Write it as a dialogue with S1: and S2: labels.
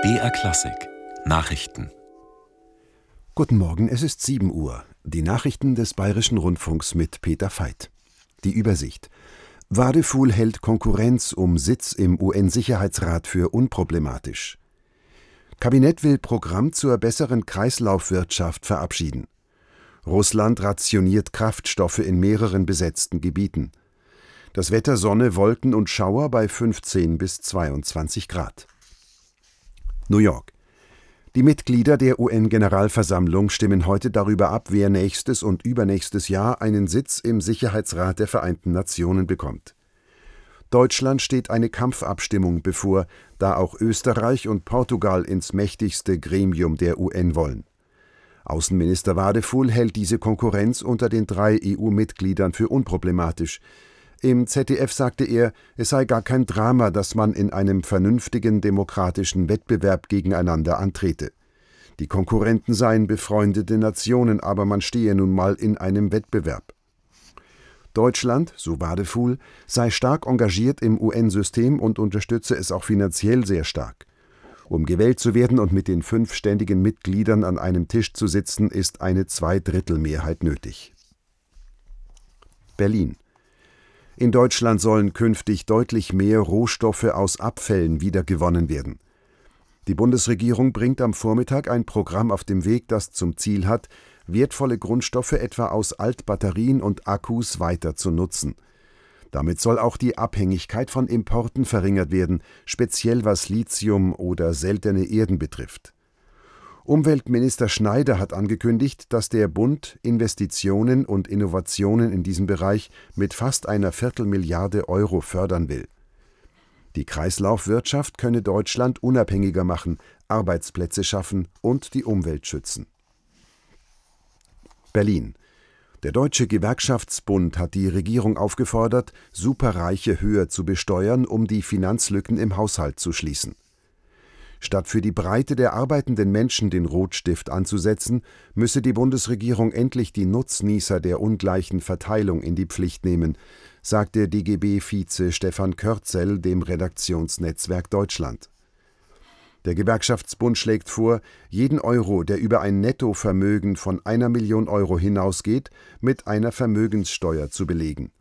S1: BR Klassik Nachrichten.
S2: Guten Morgen, es ist 7 Uhr. Die Nachrichten des Bayerischen Rundfunks mit Peter Veit. Die Übersicht. Wadephul hält Konkurrenz um Sitz im UN-Sicherheitsrat für unproblematisch. Kabinett will Programm zur besseren Kreislaufwirtschaft verabschieden. Russland rationiert Kraftstoffe in mehreren besetzten Gebieten. Das Wetter Sonne, Wolken und Schauer bei 15 bis 22 Grad. New York. Die Mitglieder der UN-Generalversammlung stimmen heute darüber ab, wer nächstes und übernächstes Jahr einen Sitz im Sicherheitsrat der Vereinten Nationen bekommt. Deutschland steht eine Kampfabstimmung bevor, da auch Österreich und Portugal ins mächtigste Gremium der UN wollen. Außenminister Wadephul hält diese Konkurrenz unter den 3 EU-Mitgliedern für unproblematisch. Im ZDF sagte er, es sei gar kein Drama, dass man in einem vernünftigen demokratischen Wettbewerb gegeneinander antrete. Die Konkurrenten seien befreundete Nationen, aber man stehe nun mal in einem Wettbewerb. Deutschland, so Wadephul, sei stark engagiert im UN-System und unterstütze es auch finanziell sehr stark. Um gewählt zu werden und mit den 5 ständigen Mitgliedern an einem Tisch zu sitzen, ist eine 2/3 nötig. Berlin. In Deutschland sollen künftig deutlich mehr Rohstoffe aus Abfällen wiedergewonnen werden. Die Bundesregierung bringt am Vormittag ein Programm auf den Weg, das zum Ziel hat, wertvolle Grundstoffe etwa aus Altbatterien und Akkus weiter zu nutzen. Damit soll auch die Abhängigkeit von Importen verringert werden, speziell was Lithium oder seltene Erden betrifft. Umweltminister Schneider hat angekündigt, dass der Bund Investitionen und Innovationen in diesem Bereich mit fast einer Viertelmilliarde Euro fördern will. Die Kreislaufwirtschaft könne Deutschland unabhängiger machen, Arbeitsplätze schaffen und die Umwelt schützen. Berlin. Der Deutsche Gewerkschaftsbund hat die Regierung aufgefordert, Superreiche höher zu besteuern, um die Finanzlücken im Haushalt zu schließen. Statt für die Breite der arbeitenden Menschen den Rotstift anzusetzen, müsse die Bundesregierung endlich die Nutznießer der ungleichen Verteilung in die Pflicht nehmen, sagte DGB-Vize Stefan Körzel dem Redaktionsnetzwerk Deutschland. Der Gewerkschaftsbund schlägt vor, jeden Euro, der über ein Nettovermögen von 1 Million Euro hinausgeht, mit einer Vermögenssteuer zu belegen.